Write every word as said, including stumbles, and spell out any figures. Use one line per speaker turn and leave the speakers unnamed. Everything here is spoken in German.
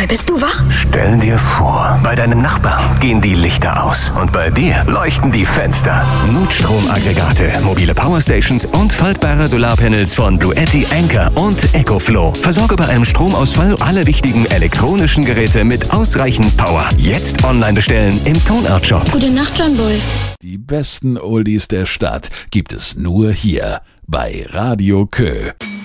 bist du wach?
Stell dir vor, bei deinem Nachbarn gehen die Lichter aus und bei dir leuchten die Fenster. Notstromaggregate, mobile Powerstations und faltbare Solarpanels von Bluetti, Anker und EcoFlow. Versorge bei einem Stromausfall alle wichtigen elektronischen Geräte mit ausreichend Power. Jetzt online bestellen im Tonart Shop.
Gute Nacht, John Bull.
Die besten Oldies der Stadt gibt es nur hier bei Radio Kö.